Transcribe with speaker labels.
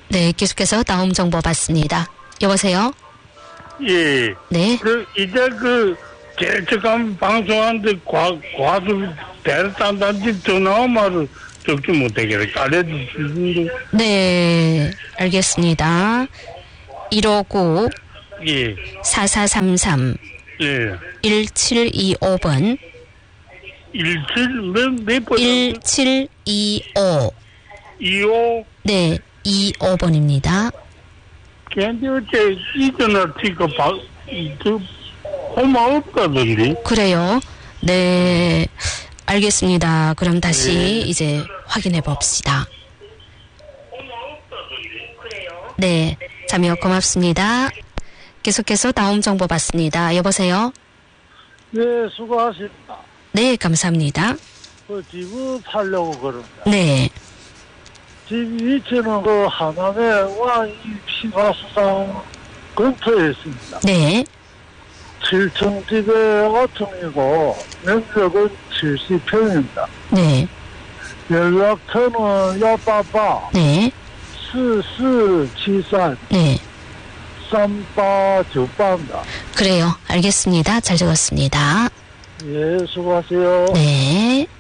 Speaker 1: 네, 계속해서 다음 정보 받습니다. 여보세요?
Speaker 2: 예.
Speaker 1: 네.
Speaker 2: 이제 제적한 방송하는데 과수 대단단지 전화 말을 적지 못하게 알려주시는데.
Speaker 1: 네, 알겠습니다. 159
Speaker 2: 예.
Speaker 1: 4433
Speaker 2: 예.
Speaker 1: 1725번
Speaker 2: 몇 번?
Speaker 1: 1725
Speaker 2: 25.
Speaker 1: 네, 25번입니다.
Speaker 2: 걔한테 어째 이전을 찍고 호마 없다던데.
Speaker 1: 그래요? 네, 알겠습니다. 그럼 다시 이제 확인해 봅시다. 네, 참여 고맙습니다. 계속해서 다음 정보 받습니다. 여보세요?
Speaker 3: 네, 수고하십니다.
Speaker 1: 네, 감사합니다.
Speaker 3: 집을 팔려고 그럽니다.
Speaker 1: 네,
Speaker 3: 집 위치는 하남의 왕이 피가수상 근처에 있습니다.
Speaker 1: 네,
Speaker 3: 7층 집의 5층이고 면적은 70평입니다.
Speaker 1: 네,
Speaker 3: 연락처는 야빠빠
Speaker 1: 네,
Speaker 3: 4473
Speaker 1: 네.
Speaker 3: 3898입니다.
Speaker 1: 그래요. 알겠습니다. 잘 적었습니다.
Speaker 3: 예, 수고하세요.
Speaker 1: 네.